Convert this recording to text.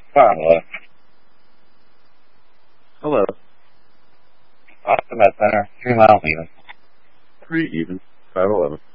Hello. Hello. Austin Med Center. 3 miles even. 3 even. 511.